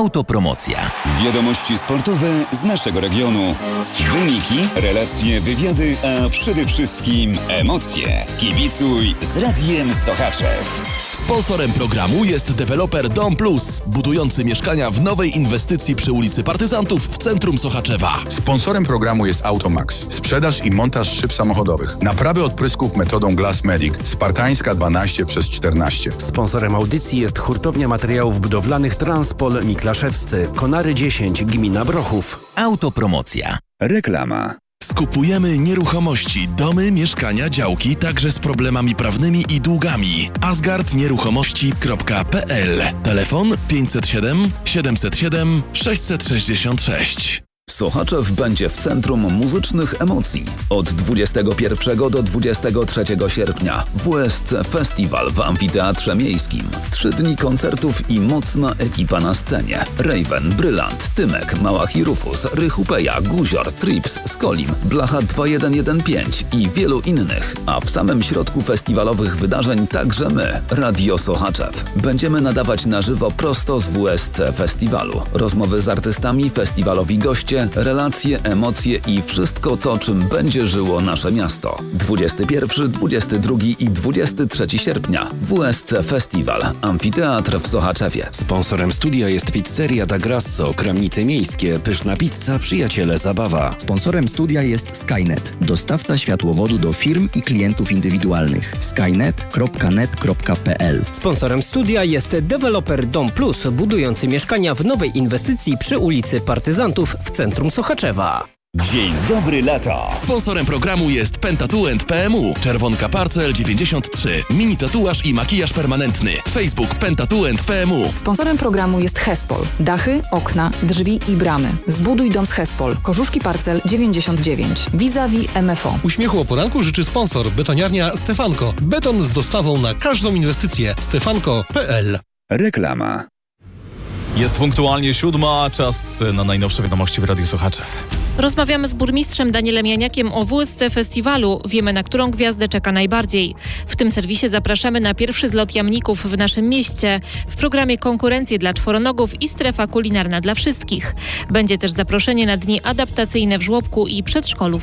Autopromocja. Wiadomości sportowe z naszego regionu. Wyniki, relacje, wywiady, a przede wszystkim emocje. Kibicuj z Radiem Sochaczew. Sponsorem programu jest deweloper Dom Plus, budujący mieszkania w nowej inwestycji przy ulicy Partyzantów w centrum Sochaczewa. Sponsorem programu jest Automax. Sprzedaż i montaż szyb samochodowych. Naprawy odprysków metodą Glass Medic. Spartańska 12/14. Sponsorem audycji jest hurtownia materiałów budowlanych Transpol Miklaszewscy. Konary 10, gmina Brochów. Autopromocja. Reklama. Skupujemy nieruchomości, domy, mieszkania, działki, także z problemami prawnymi i długami. asgardnieruchomości.pl. Telefon 507 707 666. Sochaczew będzie w centrum muzycznych emocji. Od 21 do 23 sierpnia WSC Festiwal w Amfiteatrze Miejskim. 3 dni koncertów i mocna ekipa na scenie. Raven, Brylant, Tymek, Małach Rufus, Rychupeja, Guzior, Trips, Skolim, Blacha 2115 i wielu innych. A w samym środku festiwalowych wydarzeń także my, Radio Sochaczew. Będziemy nadawać na żywo prosto z WSC Festiwalu. Rozmowy z artystami, festiwalowi goście, relacje, emocje i wszystko to, czym będzie żyło nasze miasto. 21, 22 i 23 sierpnia. WSC Festiwal. Amfiteatr w Sochaczewie. Sponsorem studia jest pizzeria Da Grasso, Kramnice Miejskie, pyszna pizza, przyjaciele zabawa. Sponsorem studia jest Skynet, dostawca światłowodu do firm i klientów indywidualnych. skynet.net.pl. Sponsorem studia jest deweloper Dom Plus, budujący mieszkania w nowej inwestycji przy ulicy Partyzantów w centrum Sochaczewa. Dzień dobry lato. Sponsorem programu jest Pentatuent PMU, Czerwonka Parcel 93, mini tatuaż i makijaż permanentny. Facebook Pentatuent PMU. Sponsorem programu jest Hespol. Dachy, okna, drzwi i bramy. Zbuduj dom z Hespol. Korzuszki Parcel 99. Vis-a-vis MFO. Uśmiechu o poranku życzy sponsor betoniarnia Stefanko. Beton z dostawą na każdą inwestycję. Stefanko.pl. Reklama. Jest punktualnie 7, czas na najnowsze wiadomości w Radiu Sochaczew. Rozmawiamy z burmistrzem Danielem Janiakiem o WSC Festiwalu. Wiemy, na którą gwiazdę czeka najbardziej. W tym serwisie zapraszamy na pierwszy zlot jamników w naszym mieście. W programie konkurencje dla czworonogów i strefa kulinarna dla wszystkich. Będzie też zaproszenie na dni adaptacyjne w żłobku i przedszkolu